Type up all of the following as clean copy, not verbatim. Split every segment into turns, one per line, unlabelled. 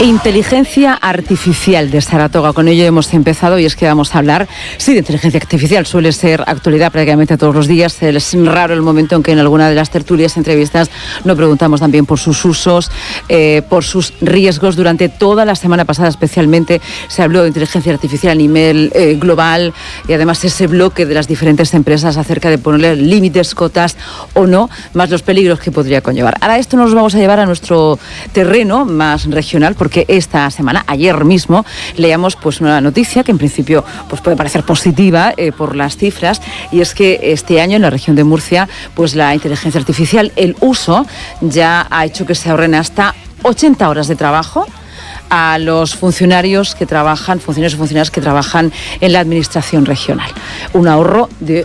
Inteligencia artificial de Saratoga, con ello hemos empezado y es que vamos a hablar, sí, de inteligencia artificial, suele ser actualidad prácticamente todos los días, es raro el momento en que en alguna de las tertulias, entrevistas, no preguntamos también por sus usos, por sus riesgos. Durante toda la semana pasada especialmente se habló de inteligencia artificial a nivel global y además ese bloque de las diferentes empresas acerca de ponerle límites, cotas o no, más los peligros que podría conllevar. Ahora esto nos vamos a llevar a nuestro terreno más regional, porque esta semana, ayer mismo, leíamos pues una noticia que en principio pues puede parecer positiva por las cifras, y es que este año en la región de Murcia pues la inteligencia artificial, el uso ya ha hecho que se ahorren hasta 80 horas de trabajo a los funcionarios que trabajan, funcionarios y funcionarias que trabajan en la administración regional. Un ahorro de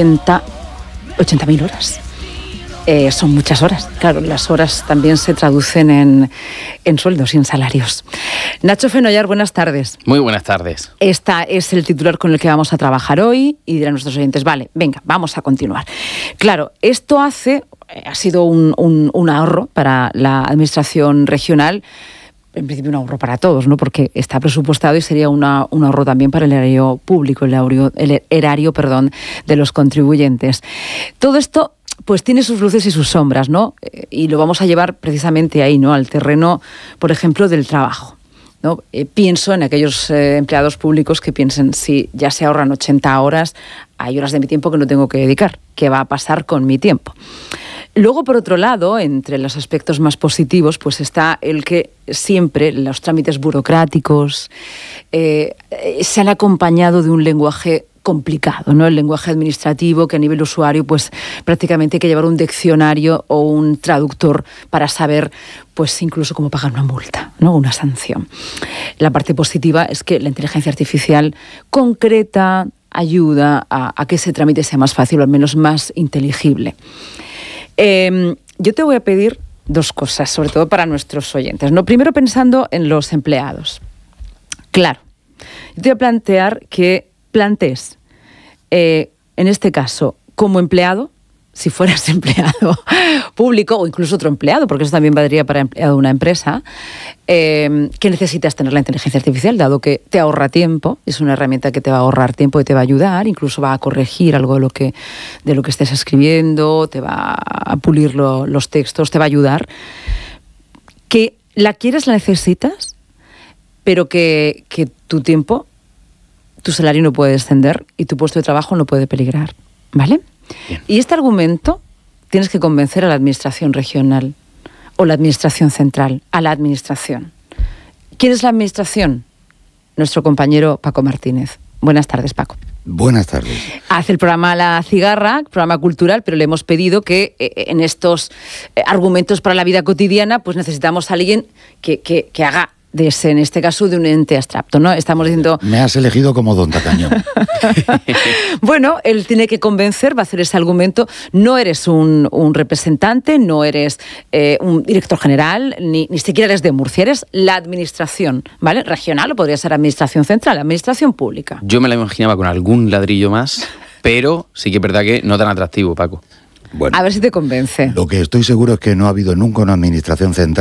80.000 horas. Son muchas horas. Claro, las horas también se traducen en sueldos y en salarios. Nacho Fenollar, buenas tardes.
Muy buenas tardes.
Este es el titular con el que vamos a trabajar hoy y dirán nuestros oyentes, vale, venga, vamos a continuar. Claro, esto ha sido un ahorro para la administración regional. En principio un ahorro para todos, ¿no? Porque está presupuestado y sería un ahorro también para el erario público, el erario de los contribuyentes. Todo esto pues tiene sus luces y sus sombras, ¿no? Y lo vamos a llevar precisamente ahí, ¿no? Al terreno, por ejemplo, del trabajo, ¿no? Pienso en aquellos empleados públicos que piensen, si ya se ahorran 80 horas, hay horas de mi tiempo que no tengo que dedicar. ¿Qué va a pasar con mi tiempo? Luego, por otro lado, entre los aspectos más positivos, pues está el que siempre los trámites burocráticos se han acompañado de un lenguaje complicado, ¿no? El lenguaje administrativo, que a nivel usuario pues prácticamente hay que llevar un diccionario o un traductor para saber pues incluso cómo pagar una multa, ¿no? Una sanción. La parte positiva es que la inteligencia artificial concreta, ayuda a que ese trámite sea más fácil o al menos más inteligible. Yo te voy a pedir dos cosas, sobre todo para nuestros oyentes, ¿no? Primero, pensando en los empleados. Claro, yo te voy a plantear que plantees, en este caso, como empleado, si fueras empleado público o incluso otro empleado, porque eso también valdría para empleado de una empresa, que necesitas tener la inteligencia artificial, dado que te ahorra tiempo, es una herramienta que te va a ahorrar tiempo y te va a ayudar, incluso va a corregir algo de lo que estés escribiendo, te va a pulir los textos, te va a ayudar. Que la quieres, la necesitas, pero que tu tiempo, tu salario no puede descender y tu puesto de trabajo no puede peligrar, ¿vale? Bien. Y este argumento tienes que convencer a la administración regional o la administración central, a la administración. ¿Quién es la administración? Nuestro compañero Paco Martínez. Buenas tardes, Paco.
Buenas tardes. Hace
el programa La Cigarra, programa cultural, pero le hemos pedido que en estos argumentos para la vida cotidiana pues necesitamos a alguien que haga de ese, en este caso, de un ente abstracto, ¿no? Estamos diciendo...
Me has elegido como Don Tacaño.
Bueno, él tiene que convencer, va a hacer ese argumento. No eres un representante, no eres un director general, ni siquiera eres de Murcia, eres la administración, ¿vale? Regional, o podría ser administración central, administración pública.
Yo me la imaginaba con algún ladrillo más, pero sí que es verdad que no tan atractivo, Paco.
Bueno,
a ver si te convence.
Lo que estoy seguro es que no ha habido nunca una administración central